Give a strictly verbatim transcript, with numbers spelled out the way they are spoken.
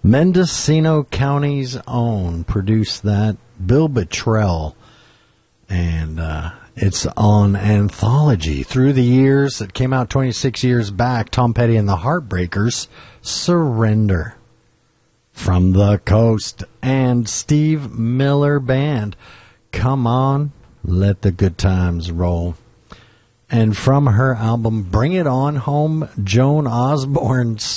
Mendocino County's own produced that, Bill Bottrell, and uh, it's on Anthology. Through the Years, it came out twenty-six years back, Tom Petty and the Heartbreakers, Surrender. From the Coast and Steve Miller Band, Come On, Let the Good Times Roll. And from her album Bring It On Home, Joan Osborne